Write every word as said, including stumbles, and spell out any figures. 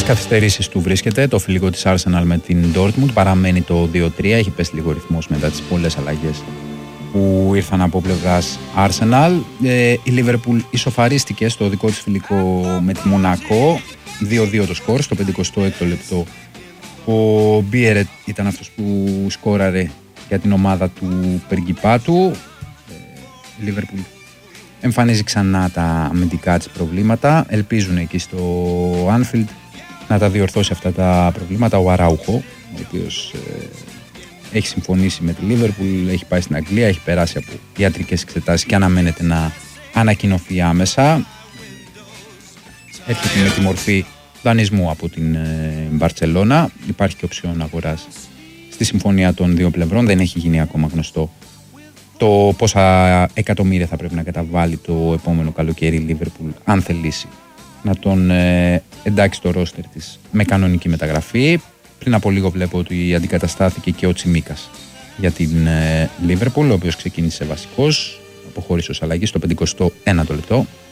καθυστερήσεις του βρίσκεται το φιλικό της Arsenal με την Dortmund. Παραμένει το δύο τρία. Έχει πέσει λίγο ρυθμός μετά τις πολλές αλλαγές που ήρθαν από πλευράς Arsenal. Ε, η Liverpool ισοφαρίστηκε στο δικό της φιλικό με τη Μονακό. δύο δύο το σκορ στο πενηκοστό έκτο λεπτό. Ο Μπίερετ ήταν αυτός που σκόραρε για την ομάδα του Περγκιπάτου. Η Liverpool εμφανίζει ξανά τα αμυντικά της προβλήματα. Ελπίζουν εκεί στο Anfield να τα διορθώσει αυτά τα προβλήματα ο Αράουχο, ο οποίος ε, έχει συμφωνήσει με τη Liverpool, έχει πάει στην Αγγλία, έχει περάσει από ιατρικές εξετάσεις και αναμένεται να ανακοινωθεί άμεσα. Έρχεται με τη μορφή δανεισμού από την Μπαρτσελώνα. Υπάρχει και οψιόν αγοράς στη συμφωνία των δύο πλευρών. Δεν έχει γίνει ακόμα γνωστό το πόσα εκατομμύρια θα πρέπει να καταβάλει το επόμενο καλοκαίρι η Liverpool, αν θελήσει να τον ε, εντάξει στο ρόστερ της με κανονική μεταγραφή. Πριν από λίγο βλέπω ότι αντικαταστάθηκε και ο Τσιμίκας για την ε, Liverpool, ο οποίος ξεκίνησε βασικός, αποχώρησε ως αλλαγή στο πενηκοστό ένατο λεπτό.